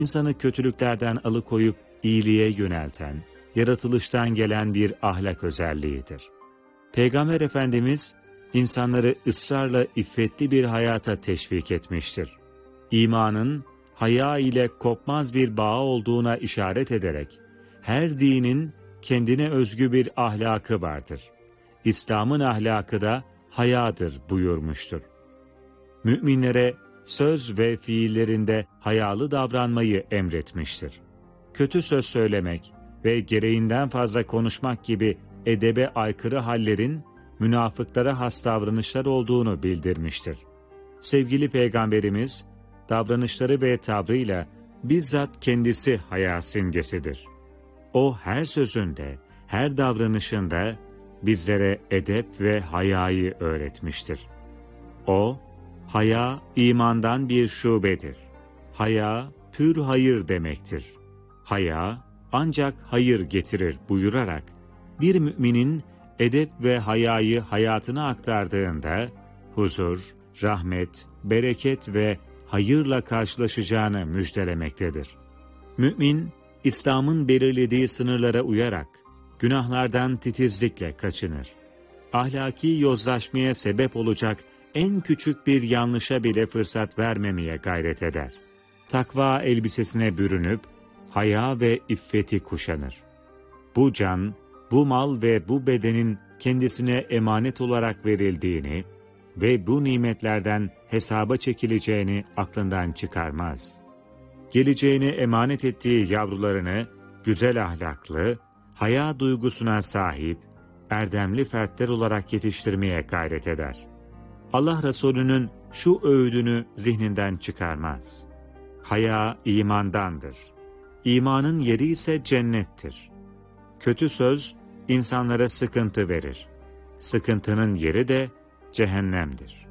insanı kötülüklerden alıkoyup iyiliğe yönelten, yaratılıştan gelen bir ahlak özelliğidir. Peygamber Efendimiz, insanları ısrarla iffetli bir hayata teşvik etmiştir. İmanın, haya ile kopmaz bir bağ olduğuna işaret ederek, her dinin kendine özgü bir ahlakı vardır. İslam'ın ahlakı da hayadır buyurmuştur. Müminlere söz ve fiillerinde hayalı davranmayı emretmiştir. Kötü söz söylemek ve gereğinden fazla konuşmak gibi edebe aykırı hallerin münafıklara has davranışlar olduğunu bildirmiştir. Sevgili Peygamberimiz, davranışları ve tavrıyla bizzat kendisi haya simgesidir. O her sözünde, her davranışında bizlere edep ve hayayı öğretmiştir. O, haya imandan bir şubedir. Haya pür hayır demektir. Haya ancak hayır getirir buyurarak bir müminin edep ve hayayı hayatına aktardığında huzur, rahmet, bereket ve hayırla karşılaşacağını müjdelemektedir. Mümin, İslam'ın belirlediği sınırlara uyarak günahlardan titizlikle kaçınır. Ahlaki yozlaşmaya sebep olacak en küçük bir yanlışa bile fırsat vermemeye gayret eder. Takva elbisesine bürünüp haya ve iffeti kuşanır. Bu can, bu mal ve bu bedenin kendisine emanet olarak verildiğini ve bu nimetlerden hesaba çekileceğini aklından çıkarmaz. Geleceğine emanet ettiği yavrularını güzel ahlaklı, haya duygusuna sahip, erdemli fertler olarak yetiştirmeye gayret eder. Allah Resulü'nün şu öğüdünü zihninden çıkarmaz. Haya imandandır. İmanın yeri ise cennettir. Kötü söz insanlara sıkıntı verir. Sıkıntının yeri de cehennemdir.